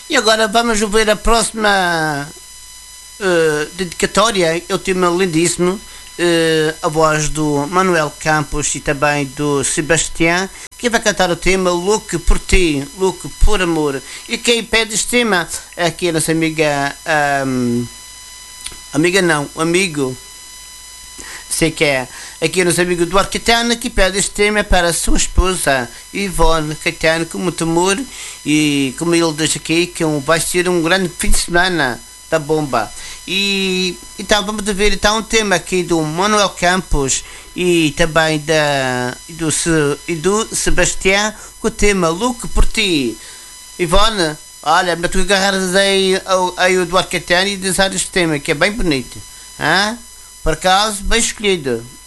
E agora vamos ouvir a próxima dedicatória. É um tema lindíssimo. A voz do Manuel Campos e também do Sebastião, que vai cantar o tema Louco por Ti, Louco por Amor. E quem pede este tema é aqui a nossa amiga, amiga não, amigo, sei que é, aqui o nosso amigo Eduardo Caetano, que pede este tema para a sua esposa Ivone Caetano, com muito amor, e como ele diz aqui, que vai ser um grande fim de semana da bomba. E então vamos ver então um tema aqui do Manuel Campos e também do Sebastião, com o tema Louco por Ti. Ivone, olha, mas tu agarras aí o Eduardo Caetano e dizes este tema, que é bem bonito. Hã? Por acaso, bem escolhido.